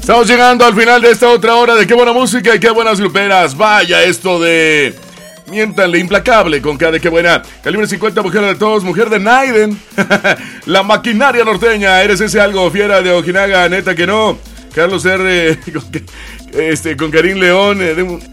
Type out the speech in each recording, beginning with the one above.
Estamos llegando al final de esta otra hora de qué buena música y qué buenas gruperas. Vaya esto de Miéntanle, Implacable con cada de qué buena. Calibre 50, Mujer de Todos, Mujer de Naiden. La Maquinaria Norteña, Eres ese algo, Fiera de Ojinaga, Neta que no. Carlos R. Con Karim León,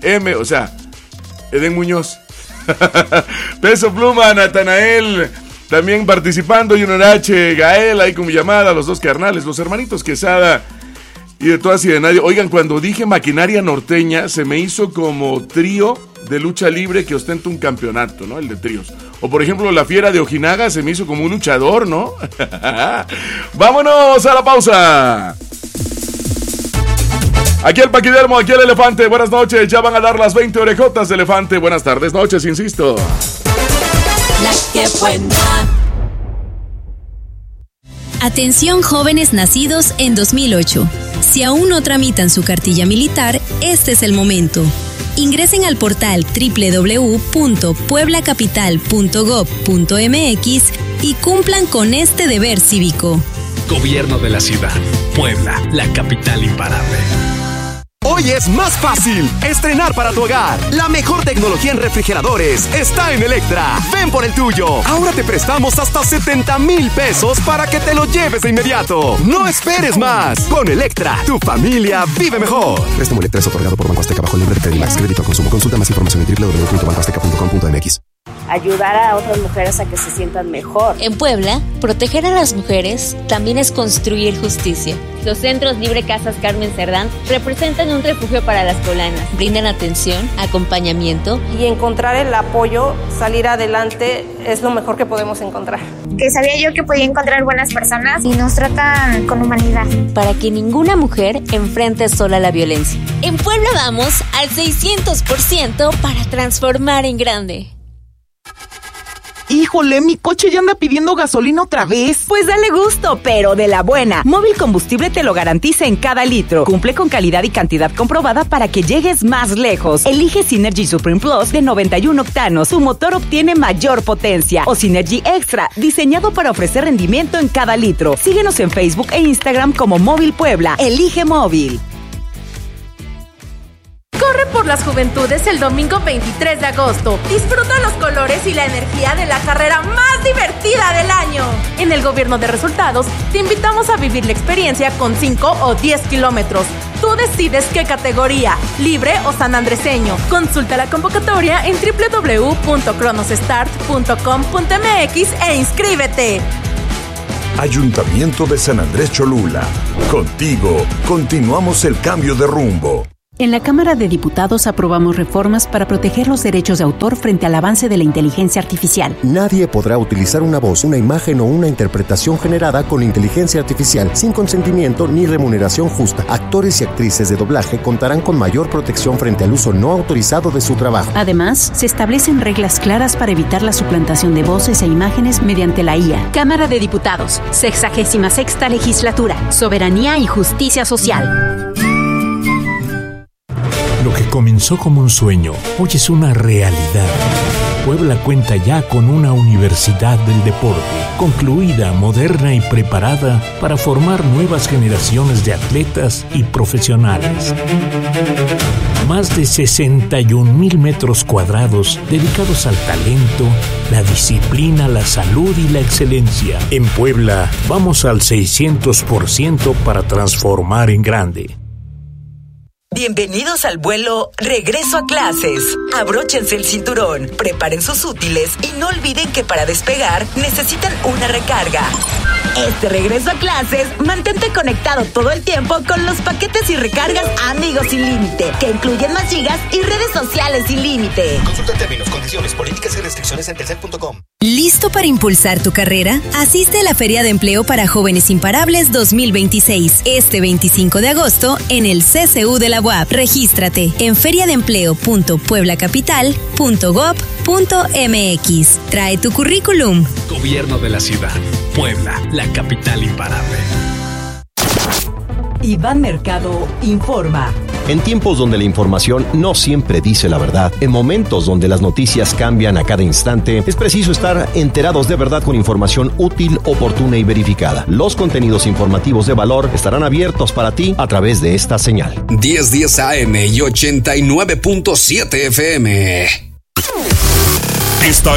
Eden Muñoz. Peso Pluma, Natanael. También participando, Junior H, Gael, ahí con mi llamada, los dos carnales, los hermanitos Quesada. Y de todas y de nadie. Oigan, cuando dije Maquinaria Norteña, se me hizo como trío de lucha libre que ostenta un campeonato, ¿no? El de tríos. O por ejemplo, la Fiera de Ojinaga se me hizo como un luchador, ¿no? ¡Vámonos a la pausa! Aquí el Paquidermo, aquí el Elefante. Buenas noches, ya van a dar las 20 orejotas de Elefante. Buenas tardes, noches, insisto. La que buena. Atención jóvenes nacidos en 2008. Si aún no tramitan su cartilla militar, este es el momento. Ingresen al portal www.pueblacapital.gov.mx y cumplan con este deber cívico. Gobierno de la Ciudad. Puebla, la capital imparable. Hoy es más fácil estrenar para tu hogar. La mejor tecnología en refrigeradores está en Electra. Ven por el tuyo. Ahora te prestamos hasta 70,000 pesos para que te lo lleves de inmediato. No esperes más. Con Electra, tu familia vive mejor. Préstamo Electra es otorgado por Banco Azteca bajo el nombre de Credimax. Crédito al consumo. Consulta más información en www.bancoazteca.com.mx. Ayudar a otras mujeres a que se sientan mejor. En Puebla, proteger a las mujeres también es construir justicia. Los centros Libre Casas Carmen Cerdán representan un refugio para las poblanas. Brindan atención, acompañamiento. Y encontrar el apoyo, salir adelante, es lo mejor que podemos encontrar. Que sabía yo que podía encontrar buenas personas y nos tratan con humanidad. Para que ninguna mujer enfrente sola la violencia. En Puebla vamos al 600% para transformar en grande. Híjole, mi coche ya anda pidiendo gasolina otra vez. Pues dale gusto, pero de la buena. Móvil Combustible te lo garantiza en cada litro. Cumple con calidad y cantidad comprobada para que llegues más lejos. Elige Synergy Supreme Plus de 91 octanos. Su motor obtiene mayor potencia. O Synergy Extra, diseñado para ofrecer rendimiento en cada litro. Síguenos en Facebook e Instagram como Móvil Puebla. Elige Móvil. Corre por las juventudes el domingo 23 de agosto. Disfruta los colores y la energía de la carrera más divertida del año. En el Gobierno de Resultados, te invitamos a vivir la experiencia con 5 o 10 kilómetros. Tú decides qué categoría, libre o sanandreseño. Consulta la convocatoria en www.cronosstart.com.mx e inscríbete. Ayuntamiento de San Andrés Cholula. Contigo, continuamos el cambio de rumbo. En la Cámara de Diputados aprobamos reformas para proteger los derechos de autor frente al avance de la inteligencia artificial. Nadie podrá utilizar una voz, una imagen o una interpretación generada con inteligencia artificial sin consentimiento ni remuneración justa. Actores y actrices de doblaje contarán con mayor protección frente al uso no autorizado de su trabajo. Además, se establecen reglas claras para evitar la suplantación de voces e imágenes mediante la IA. Cámara de Diputados, 66ª Legislatura, Soberanía y Justicia Social. Lo que comenzó como un sueño, hoy es una realidad. Puebla cuenta ya con una universidad del deporte, concluida, moderna y preparada para formar nuevas generaciones de atletas y profesionales. Más de 61,000 metros cuadrados dedicados al talento, la disciplina, la salud y la excelencia. En Puebla, vamos al 600% para transformar en grande. Bienvenidos al vuelo Regreso a Clases. Abróchense el cinturón, preparen sus útiles y no olviden que para despegar necesitan una recarga. Este regreso a clases, mantente conectado todo el tiempo con los paquetes y recargas Amigos sin Límite, que incluyen más gigas y redes sociales sin límite. Consulta términos, condiciones, políticas y restricciones en telcel.com. ¿Listo para impulsar tu carrera? Asiste a la Feria de Empleo para Jóvenes Imparables 2026, este 25 de agosto en el CCU de la UAP. Regístrate en feriadeempleo.pueblacapital.gov.mx. Trae tu currículum. Gobierno de la Ciudad. Puebla, la capital imparable. Iván Mercado informa. En tiempos donde la información no siempre dice la verdad, en momentos donde las noticias cambian a cada instante, es preciso estar enterados de verdad con información útil, oportuna y verificada. Los contenidos informativos de valor estarán abiertos para ti a través de esta señal. 1010 AM y 89.7 FM. Esta